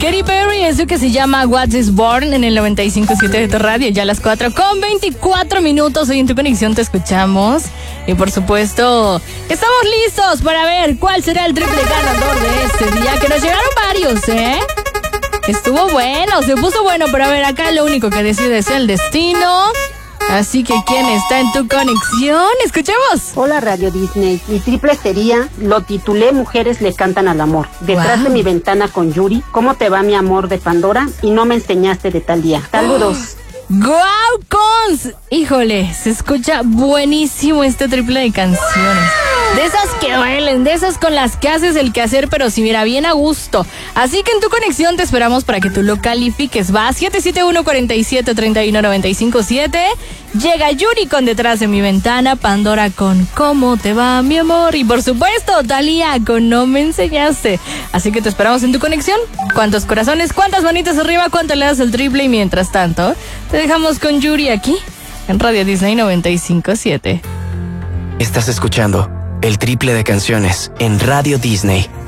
Katy Perry, eso que se llama What is Born en el 95.7 de tu radio, ya a las 4:24. Hoy en Tu Conexión te escuchamos. Y por supuesto, estamos listos para ver cuál será el triple ganador de este día, que nos llegaron varios, ¿eh? Estuvo bueno, se puso bueno, pero a ver, acá lo único que decide es el destino. Así que, ¿quién está en Tu Conexión? ¡Escuchemos! Hola, Radio Disney. Mi triple sería, lo titulé Mujeres le cantan al amor. Detrás de mi ventana con Yuri. ¿Cómo te va, mi amor, de Pandora? Y no me enseñaste de tal día. Saludos. ¡Guau, Cons! Híjole, se escucha buenísimo este triple de canciones. De esas que duelen, de esas con las que haces el quehacer, pero si mira, bien a gusto. Así que en Tu Conexión te esperamos para que tú lo califiques. Va a 771-47-31-95-7. Llega Yuri con Detrás de mi ventana, Pandora con ¿Cómo te va, mi amor? Y por supuesto, Thalía con No me enseñaste. Así que te esperamos en Tu Conexión. ¿Cuántos corazones? ¿Cuántas manitas arriba? ¿Cuánto le das el triple? Y mientras tanto, te dejamos con Yuri aquí, en Radio Disney 95.7. Estás escuchando el triple de canciones en Radio Disney.